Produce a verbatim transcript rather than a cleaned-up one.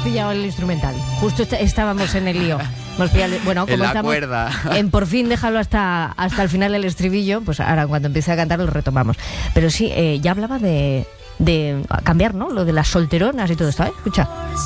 pillado el instrumental. Justo est- estábamos en el lío. Hemos pillado el- bueno, como En la estamos cuerda. en por fin déjalo hasta, hasta el final del estribillo, pues ahora cuando empiece a cantar lo retomamos. Pero sí, eh, ya hablaba de, de cambiar, ¿no? Lo de las solteronas y todo esto, ¿eh? Escucha.